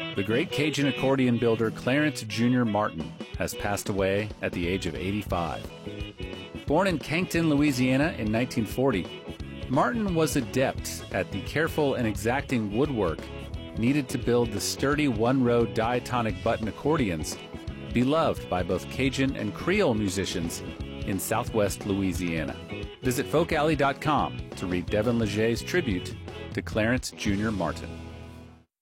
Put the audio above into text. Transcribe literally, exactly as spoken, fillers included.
The great Cajun accordion builder Clarence Junior Martin has passed away at the age of eighty-five. Born in Cancton, Louisiana in nineteen forty, Martin was adept at the careful and exacting woodwork needed to build the sturdy one-row diatonic button accordions beloved by both Cajun and Creole musicians in southwest Louisiana. Visit folk alley dot com to read Devin Legge's tribute to Clarence Junior Martin.